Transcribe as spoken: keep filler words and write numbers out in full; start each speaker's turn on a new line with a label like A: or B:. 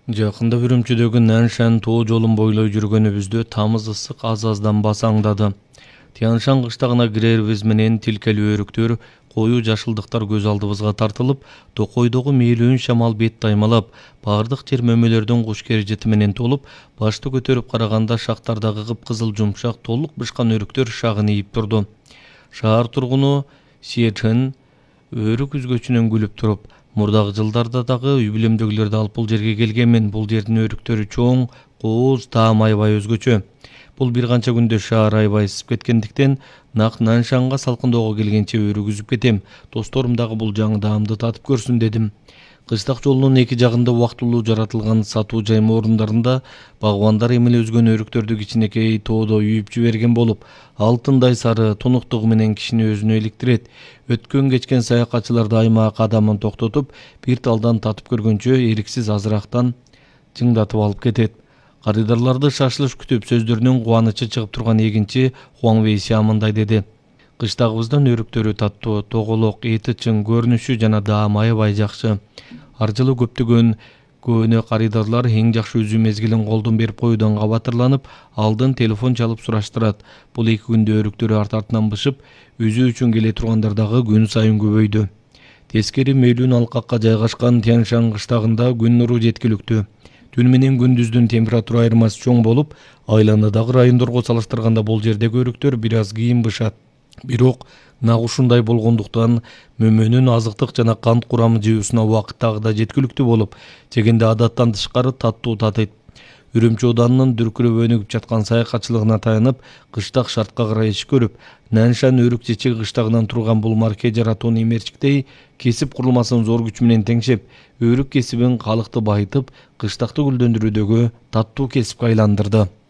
A: Жакында Үрүмчүдөгү Наншан тоо жолун бойлой жүргөнүбүздө тамыз ысык аз-аздан басаңдады. Тяншан кыштагына кирерибиз менен тилкелүү өрүктөр, коюу жашылдыктар көз алдыбызга тартылып, токойдогу мээлүүн шамал бет таймалап, бардык жер мөмөлөрдөн куш кережети менен толуп, башты көтөрүп караганда шактардагы кыпкызыл жумшак толук бышкан өрүктөр шагын ийип турду. Шаар тургуну Сиечен өрүк үзгөчүнөн күлүп туруп, мурдагы жылдарда дагы үй бүлөмдөгүлөрдү алып бул жерге келгенмин. Бул жердин өрүктөрү чоң, кооз, таам аябай өзгөчө. Бул бир канча күндө шаар аябай ысып кеткендиктен, нак Наншанга салкындоого келгенче өрүк үзүп кетем. Досторум дагы бул жаңы даамды татып көрсүн дедим. Кыштак жолдун эки жагында убактылуу жаратылган сатуу жайма орундарында багбандар эмеле өзгөн өрүктөрдү кичинекей тоодо үйүп жиберген болуп, алтындай сары тунуктугу менен кишини өзүнө иликтирет. Өткөн кечкен саякатчыларды айма кадамын токтотуп, бир талдан татып көргөнчө эриксиз азырактан жыңдатып алып кетет. Карыдарларды шашылыш күтүп сөздөрүнүн кубанычы чыгып турган эгинчи Хуаң Вейси мындай деди: кыштагыбыздын өрүктөрү таттуу, тоголок, эти чың, көрүнүшү жана даамы аябай жакшы. Ар жылы көптөгөн көөнө карыдарлар эң жакшы үзүү мезгилин колдон берип коюудан кабатырланып, алдын телефон чалып сураштырат. Бул эки күндө өрүктөрү арт артынан бышып, үзүү үчүн келе тургандар дагы күн сайын көбөйдү. Тескери мээлүүн алкакка жайгашкан Тяншан кыштагында күн нуру жеткиликтүү. Түн менен күндүздүн температура айырмасы чоң болуп, айланадагы райондорго салыштырганда бул жердеги өрүктөр бир аз кийин бышат. Бирок нак ушундай болгондуктан мөмөнүн азыктык жана кант курамы жеүүсүнө убакыттагы да жеткиликтүү болуп, жегенде адаттан тышкары таттуу татыйт. Үрүмчү Оданынын дүркүрөп өнүгүп жаткан саякатчылыгына таянып, кыштак шартка карай иш көрүп, Наншан өрүк чечеги кыштагынан турган бул марке жаратууну эмерчиктей кесип курулмасын зор күч менен теңшеп, өрүк кесибин калыкты байытып, кыштакты гүлдөндүрүүдөгү таттуу кесипке айландырды.